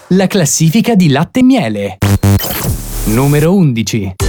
La classifica di latte e miele. Numero 11.